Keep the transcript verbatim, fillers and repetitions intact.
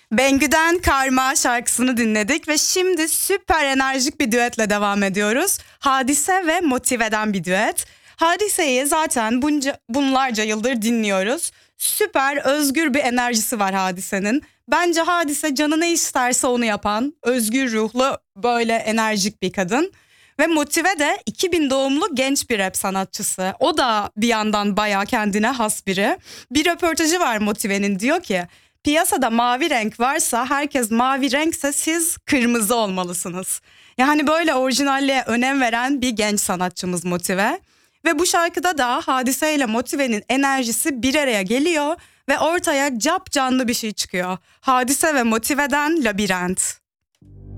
Bengü'den Karma şarkısını dinledik ve şimdi süper enerjik bir düetle devam ediyoruz. Hadise ve Motive'den bir düet. Hadise'yi zaten bunca, bunlarca yıldır dinliyoruz. Süper özgür bir enerjisi var Hadise'nin. Bence Hadise canı ne isterse onu yapan, özgür ruhlu, böyle enerjik bir kadın. Ve Motive de iki bin doğumlu genç bir rap sanatçısı. O da bir yandan bayağı kendine has biri. Bir röportajı var Motive'nin, diyor ki... Piyasada mavi renk varsa, herkes mavi renkse siz kırmızı olmalısınız. Yani böyle orijinalliğe önem veren bir genç sanatçımız Motive. Ve bu şarkıda da Hadise ile Motive'nin enerjisi bir araya geliyor ve ortaya cap canlı bir şey çıkıyor. Hadise ve Motive'den Labirent.